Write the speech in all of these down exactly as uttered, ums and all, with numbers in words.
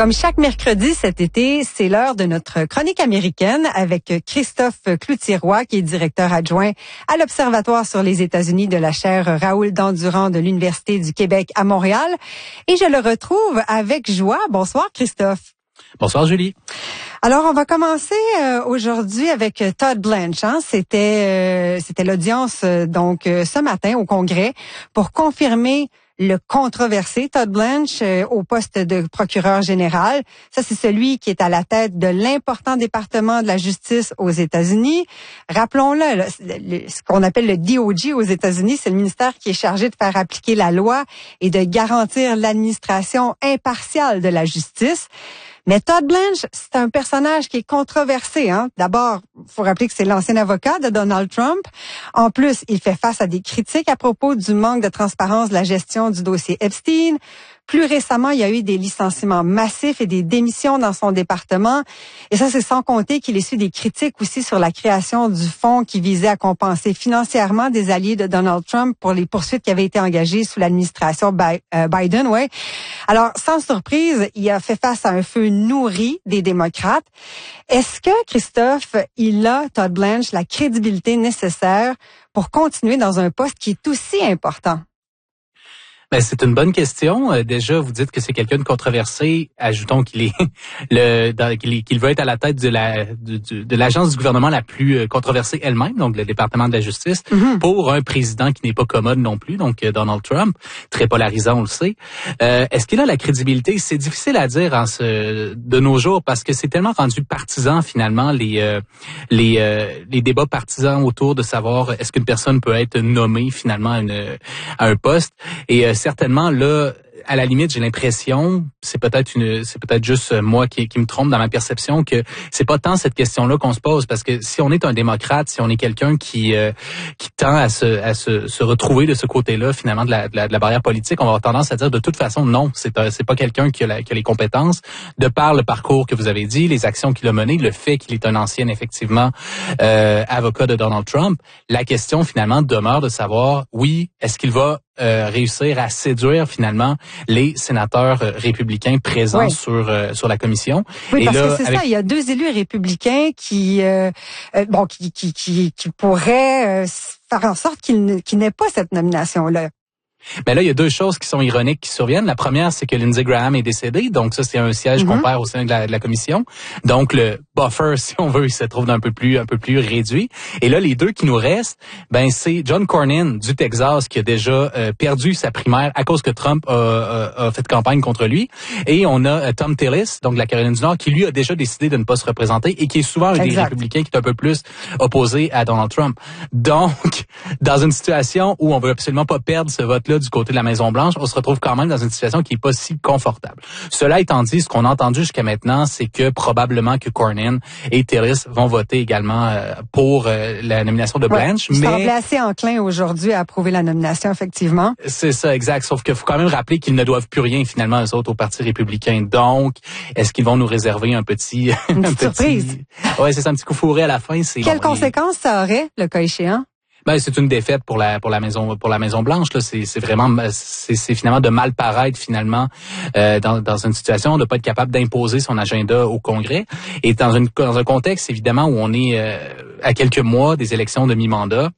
Comme chaque mercredi cet été, c'est l'heure de notre chronique américaine avec Christophe Cloutier-Roy, qui est directeur adjoint à l'Observatoire sur les États-Unis de la chaire Raoul Dandurand de l'Université du Québec à Montréal. Et je le retrouve avec joie. Bonsoir, Christophe. Bonsoir, Julie. Alors, on va commencer euh, aujourd'hui avec Todd Blanche. Hein? C'était euh, c'était l'audience euh, donc euh, ce matin au Congrès pour confirmer le controversé Todd Blanche euh, au poste de procureur général. Ça, c'est celui qui est à la tête de l'important département de la justice aux États-Unis. Rappelons-le, là, le, ce qu'on appelle le D O J aux États-Unis, c'est le ministère qui est chargé de faire appliquer la loi et de garantir l'administration impartiale de la justice. Mais Todd Blanche, c'est un personnage qui est controversé. Hein? D'abord, il faut rappeler que c'est l'ancien avocat de Donald Trump. En plus, il fait face à des critiques à propos du manque de transparence de la gestion du dossier Epstein. Plus récemment, il y a eu des licenciements massifs et des démissions dans son département. Et ça, c'est sans compter qu'il essuie des critiques aussi sur la création du fonds qui visait à compenser financièrement des alliés de Donald Trump pour les poursuites qui avaient été engagées sous l'administration Biden. Ouais. Alors, sans surprise, il a fait face à un feu nourri des démocrates. Est-ce que, Christophe, il a, Todd Blanche, la crédibilité nécessaire pour continuer dans un poste qui est aussi important? Ben, c'est une bonne question. Euh, déjà, vous dites que c'est quelqu'un de controversé. Ajoutons qu'il est le dans, qu'il, est, qu'il veut être à la tête de la de, de, de l'agence du gouvernement la plus controversée elle-même, donc le département de la justice, mm-hmm. pour un président qui n'est pas commode non plus, donc Donald Trump, très polarisant, on le sait. Euh, est-ce qu'il a la crédibilité? C'est difficile à dire en ce de nos jours parce que c'est tellement rendu partisan finalement les euh, les euh, les débats partisans autour de savoir est-ce qu'une personne peut être nommée finalement à, une, à un poste et euh, certainement, là, à la limite, j'ai l'impression, c'est peut-être une, c'est peut-être juste moi qui, qui me trompe dans ma perception, que c'est pas tant cette question-là qu'on se pose, parce que si on est un démocrate, si on est quelqu'un qui euh, qui tend à se à se, se retrouver de ce côté-là, finalement, de la, de la de la barrière politique, on va avoir tendance à dire de toute façon non, c'est c'est pas quelqu'un qui a, la, qui a les compétences, de par le parcours que vous avez dit, les actions qu'il a menées, le fait qu'il est un ancien effectivement euh, avocat de Donald Trump. La question finalement demeure de savoir, oui, est-ce qu'il va Euh, réussir à séduire finalement les sénateurs euh, républicains présents oui. sur euh, sur la commission. Oui, et parce là, que c'est avec... ça, il y a deux élus républicains qui euh, euh, bon qui qui qui, qui pourraient euh, faire en sorte qu'ils qu'ils n'aient pas cette nomination là. Ben là, il y a deux choses qui sont ironiques qui surviennent. La première, c'est que Lindsey Graham est décédé, donc ça, c'est un siège mm-hmm. qu'on perd au sein de la, de la commission. Donc le buffer, si on veut, il se trouve d'un peu plus un peu plus réduit. Et là, les deux qui nous restent, ben c'est John Cornyn du Texas qui a déjà euh, perdu sa primaire à cause que Trump a, a, a fait campagne contre lui. Et on a euh, Thom Tillis, donc de la Caroline du Nord, qui lui a déjà décidé de ne pas se représenter et qui est souvent un exact. des républicains qui est un peu plus opposé à Donald Trump. Donc, dans une situation où on veut absolument pas perdre ce vote du côté de la Maison-Blanche, on se retrouve quand même dans une situation qui est pas si confortable. Cela étant dit, ce qu'on a entendu jusqu'à maintenant, c'est que probablement que Cornyn et Tillis vont voter également euh, pour euh, la nomination de Blanche. Ouais, mais semblait assez enclin aujourd'hui à approuver la nomination, effectivement. C'est ça, exact. Sauf qu'il faut quand même rappeler qu'ils ne doivent plus rien finalement eux autres au Parti républicain. Donc, est-ce qu'ils vont nous réserver un petit, une un petite surprise? Petit... Ouais, c'est ça, un petit coup fourré à la fin. C'est Quelles bon, conséquences et... ça aurait, le cas échéant? Ben c'est une défaite pour la pour la maison pour la Maison Blanche là, c'est c'est vraiment c'est c'est finalement de mal paraître finalement euh, dans dans une situation de pas être capable d'imposer son agenda au Congrès et dans une dans un contexte évidemment où on est euh, à quelques mois des élections de mi-mandat.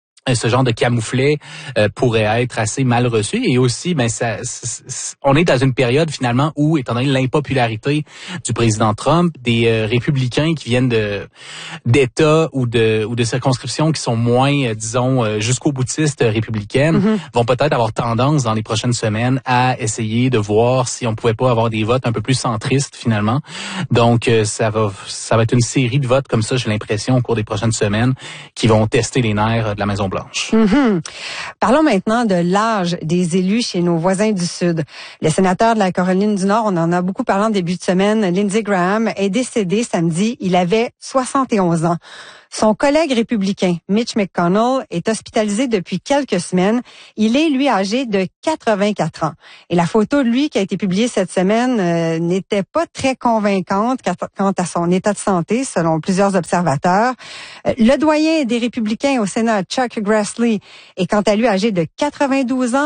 Ce genre de camouflet euh, pourrait être assez mal reçu et aussi ben ça c'est, on est dans une période finalement où étant donné l'impopularité du président Trump, des euh, républicains qui viennent de d'États ou de ou de circonscriptions qui sont moins euh, disons euh, jusqu'au boutiste républicaines mm-hmm. vont peut-être avoir tendance dans les prochaines semaines à essayer de voir si on pouvait pas avoir des votes un peu plus centristes finalement. Donc euh, ça va ça va être une série de votes comme ça, j'ai l'impression au cours des prochaines semaines qui vont tester les nerfs de la Maison-Blanche. Mm-hmm. Parlons maintenant de l'âge des élus chez nos voisins du Sud. Le sénateur de la Caroline du Nord, on en a beaucoup parlé en début de semaine, Lindsey Graham, est décédé samedi. Il avait soixante et onze ans. Son collègue républicain, Mitch McConnell, est hospitalisé depuis quelques semaines. Il est, lui, âgé de quatre-vingt-quatre ans. Et la photo de lui qui a été publiée cette semaine euh, n'était pas très convaincante quant à son état de santé, selon plusieurs observateurs. Euh, le doyen des républicains au Sénat, Chuck Grassley, est quant à lui âgé de quatre-vingt-douze ans.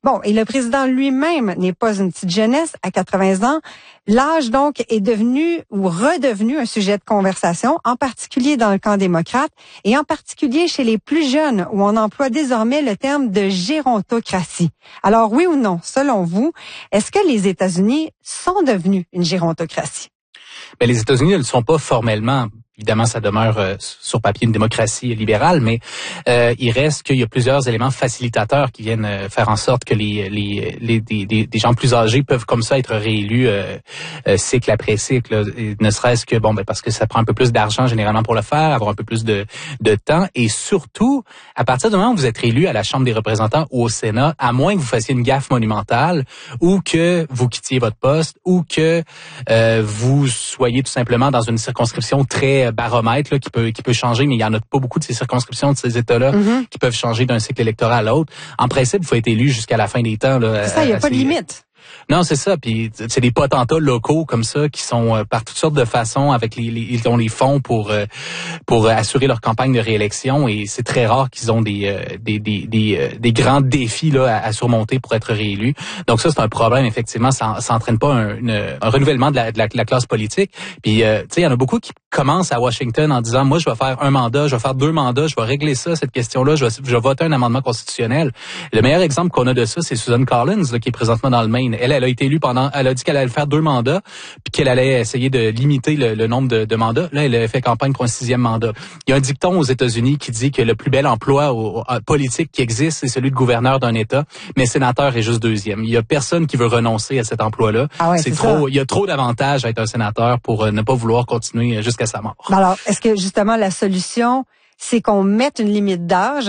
Bon, et le président lui-même n'est pas une petite jeunesse à quatre-vingts ans. L'âge, donc, est devenu ou redevenu un sujet de conversation, en particulier dans le camp démocrate et en particulier chez les plus jeunes où on emploie désormais le terme de gérontocratie. Alors, oui ou non, selon vous, est-ce que les États-Unis sont devenus une gérontocratie? Ben, les États-Unis ne le sont pas formellement. Évidemment, ça demeure euh, sur papier une démocratie libérale, mais euh, il reste qu'il y a plusieurs éléments facilitateurs qui viennent euh, faire en sorte que les les les des, des, des gens plus âgés peuvent comme ça être réélus euh, euh, cycle après cycle. Là. Et ne serait-ce que bon, ben parce que ça prend un peu plus d'argent généralement pour le faire, avoir un peu plus de de temps, et surtout à partir du moment où vous êtes réélu à la Chambre des représentants ou au Sénat, à moins que vous fassiez une gaffe monumentale ou que vous quittiez votre poste ou que euh, vous soyez tout simplement dans une circonscription très baromètre là, qui peut qui peut changer, mais il y en a pas beaucoup de ces circonscriptions, de ces États-là mm-hmm. qui peuvent changer d'un cycle électoral à l'autre. En principe, il faut être élu jusqu'à la fin des temps. Là, c'est ça, il n'y a pas de limite. Non, c'est ça. Puis c'est des potentats locaux comme ça qui sont euh, par toutes sortes de façons avec les, les ils ont les fonds pour euh, pour assurer leur campagne de réélection, et c'est très rare qu'ils ont des euh, des des des, euh, des grands défis là à, à surmonter pour être réélus. Donc ça, c'est un problème effectivement. Ça, ça entraîne pas un, une, un renouvellement de la, de la, de la classe politique. Puis euh, tu sais, il y en a beaucoup qui commencent à Washington en disant moi je vais faire un mandat, je vais faire deux mandats, je vais régler ça cette question-là, je vais je vais voter un amendement constitutionnel. Le meilleur exemple qu'on a de ça, c'est Susan Collins là, qui est présentement dans le Maine. Elle, elle a été élue pendant, elle a dit qu'elle allait faire deux mandats, puis qu'elle allait essayer de limiter le, le nombre de, de mandats. Là, elle a fait campagne pour un sixième mandat. Il y a un dicton aux États-Unis qui dit que le plus bel emploi au, au, politique qui existe, c'est celui de gouverneur d'un État, mais sénateur est juste deuxième. Il y a personne qui veut renoncer à cet emploi-là. Ah ouais, c'est, c'est trop, ça. il y a trop d'avantages à être un sénateur pour euh, ne pas vouloir continuer jusqu'à sa mort. Alors, est-ce que justement la solution, c'est qu'on mette une limite d'âge?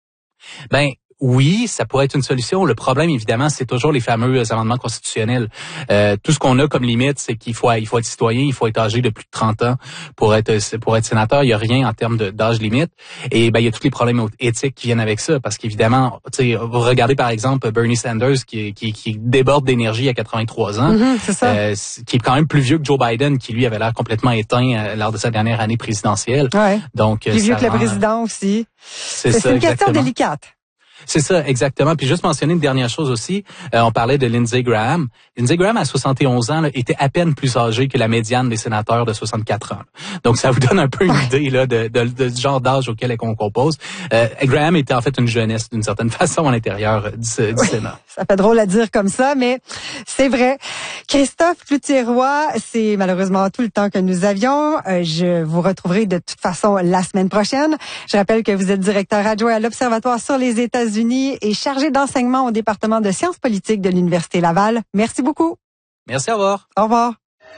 Ben, oui, ça pourrait être une solution. Le problème, évidemment, c'est toujours les fameux amendements constitutionnels. Euh, tout ce qu'on a comme limite, c'est qu'il faut, il faut être citoyen, il faut être âgé de plus de trente ans pour être pour être sénateur. Il y a rien en termes de, d'âge limite. Et ben, il y a tous les problèmes éthiques qui viennent avec ça, parce qu'évidemment, tu sais, vous regardez par exemple Bernie Sanders qui, qui, qui déborde d'énergie à quatre-vingt-trois ans, mm-hmm, c'est ça. Euh, qui est quand même plus vieux que Joe Biden, qui lui avait l'air complètement éteint euh, lors de sa dernière année présidentielle. Ouais. Donc, plus vieux que rend, le président aussi. C'est, c'est ça, une exactement. question délicate. C'est ça, exactement. Puis juste mentionner une dernière chose aussi, euh, on parlait de Lindsey Graham. Lindsey Graham, à soixante et onze ans, là, était à peine plus âgé que la médiane des sénateurs de soixante-quatre ans. Donc, ça vous donne un peu une idée là de, de, de ce genre d'âge auquel on compose. Euh, Graham était en fait une jeunesse, d'une certaine façon, à l'intérieur du, du oui, Sénat. Ça fait drôle à dire comme ça, mais c'est vrai. Christophe Cloutier-Roy, c'est malheureusement tout le temps que nous avions. Euh, je vous retrouverai de toute façon la semaine prochaine. Je rappelle que vous êtes directeur adjoint à l'Observatoire sur les États-Unis et chargé d'enseignement au département de sciences politiques de l'Université Laval. Merci beaucoup. Merci, au revoir. Au revoir.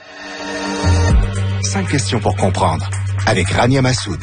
Cinq questions pour comprendre avec Rania Massoud.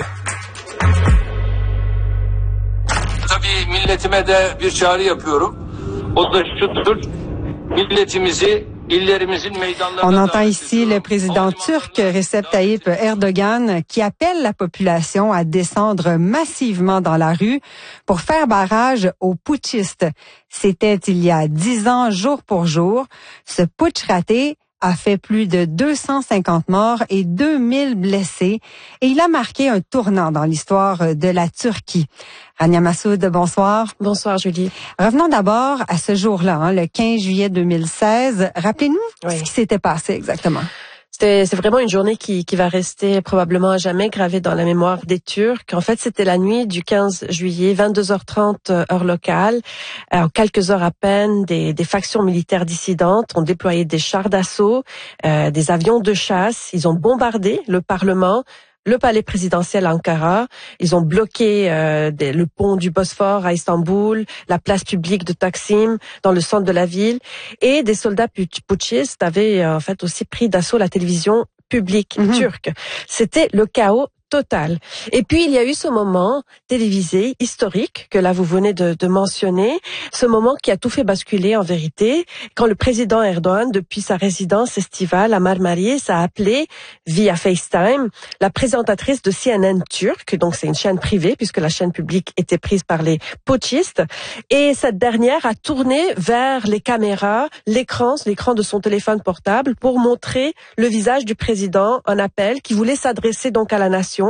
Tabii milletime de bir çağrı yapıyorum. O da şudur. Milletimizi On entend ici le président turc Recep Tayyip Erdogan qui appelle la population à descendre massivement dans la rue pour faire barrage aux putschistes. C'était il y a dix ans, jour pour jour. Ce putsch raté a fait plus de deux cent cinquante morts et deux mille blessés, et il a marqué un tournant dans l'histoire de la Turquie. Rania Massoud, bonsoir. Bonsoir, Julie. Revenons d'abord à ce jour-là, hein, le quinze juillet deux mille seize. Rappelez-nous oui. ce qui s'était passé exactement. C'était, c'est vraiment une journée qui, qui va rester probablement à jamais gravée dans la mémoire des Turcs. En fait, c'était la nuit du quinze juillet, vingt-deux heures trente heure locale. En quelques heures à peine, des, des factions militaires dissidentes ont déployé des chars d'assaut, euh, des avions de chasse. Ils ont bombardé le Parlement, le palais présidentiel à Ankara. Ils ont bloqué euh, des, le pont du Bosphore à Istanbul, la place publique de Taksim dans le centre de la ville. Et des soldats putschistes avaient euh, en fait aussi pris d'assaut la télévision publique mm-hmm. turque. C'était le chaos total. Et puis, il y a eu ce moment télévisé, historique, que là, vous venez de, de mentionner, ce moment qui a tout fait basculer, en vérité, quand le président Erdogan, depuis sa résidence estivale à Marmaris, a appelé, via FaceTime, la présentatrice de C N N turque, donc c'est une chaîne privée, puisque la chaîne publique était prise par les putschistes, et cette dernière a tourné vers les caméras, l'écran, l'écran de son téléphone portable, pour montrer le visage du président, un appel qui voulait s'adresser donc à la nation,